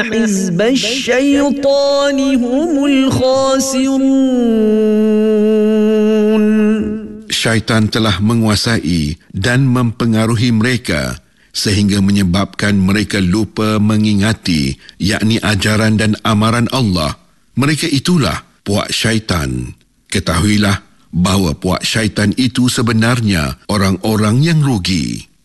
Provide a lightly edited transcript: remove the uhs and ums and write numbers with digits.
حزب الشيطان هم الخاسرون. Syaitan telah menguasai dan mempengaruhi mereka sehingga menyebabkan mereka lupa mengingati, yakni ajaran dan amaran Allah. Mereka itulah puak syaitan. Ketahuilah bahawa puak syaitan itu sebenarnya orang-orang yang rugi.